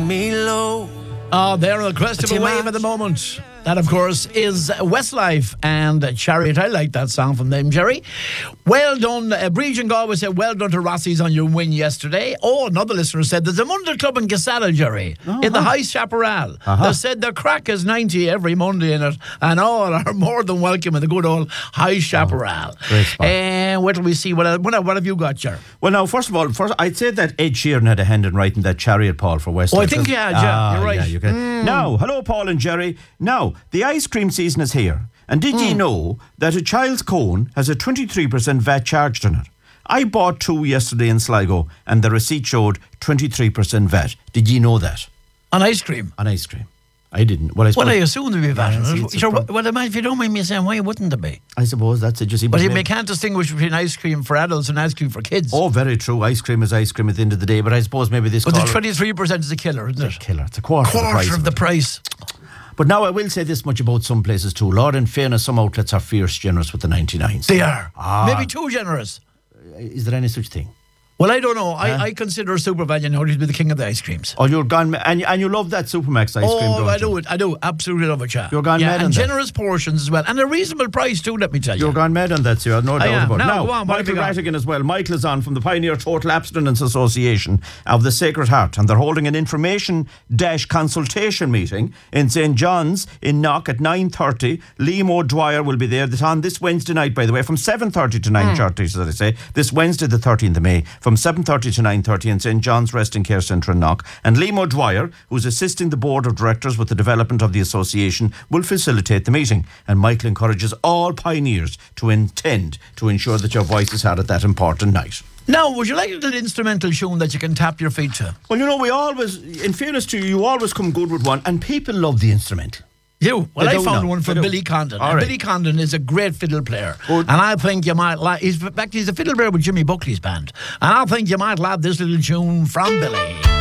me low. They're on the crest of a wave at the moment. That, of course, is Westlife and Chariot. I like that song from them, Jerry. Well done. Breach and Galway said, well done to Rossies on your win yesterday. Oh, another listener said, there's a Monday club in Casala, Jerry, in the High Chaparral. They said their crack is 90 every Monday in it, and all are more than welcome in the good old High Chaparral. Great spot. What do we see? What have you got, Jerry? Well, now, first of all, I'd say that Ed Sheeran had a hand in writing that Chariot, Paul, for Westlife. Oh, I think, yeah, you're right. Yeah, you can. Now, hello, Paul and Jerry. Now, the ice cream season is here. And did ye know that a child's cone has a 23% VAT charged on it? I bought 2 yesterday in Sligo and the receipt showed 23% VAT. Did ye know that? On ice cream? On ice cream. I didn't. Well, I assume there'd be VAT on it. Sure, if you don't mind me saying, why wouldn't there be? I suppose that's it. You see, but you can't distinguish between ice cream for adults and ice cream for kids. Oh, very true. Ice cream is ice cream at the end of the day. But I suppose maybe this. But the 23% is a killer, isn't it? It's a killer. It's a quarter of the price. But now I will say this much about some places too. Lord, in fairness, some outlets are fierce generous with the 99s. They are. Maybe too generous. Is there any such thing? Well, I don't know. I consider SuperValu now to be the king of the ice creams. Oh, you're gone, and you love that Supermax ice cream, don't you? I do. Absolutely love it, yeah. You're gone mad on that. And generous portions as well. And a reasonable price too, let me tell you. You're gone mad on that, sir. No doubt about it. Now, go on, Michael Rattigan as well. Michael is on from the Pioneer Total Abstinence Association of the Sacred Heart, and they're holding an information-consultation meeting in St. John's in Knock at 9:30. Liam O'Dwyer will be there. That's on this Wednesday night, by the way, from 7:30 to 9:30, so they say. This Wednesday, the 13th of May, from 7:30 to 9:30 in St. John's Rest and Care Centre in Knock. And Liam O'Dwyer, who's assisting the board of directors with the development of the association, will facilitate the meeting. And Michael encourages all pioneers to intend to ensure that your voice is heard at that important night. Now, would you like a little instrumental tune that you can tap your feet to? Well, you know, we always, in fairness to you always come good with one, and people love the instrumental. Well, I found one from Billy Condon. Right. Billy Condon is a great fiddle player. And I think you might like... He's a fiddle player with Jimmy Buckley's band. And I think you might like this little tune from Billy.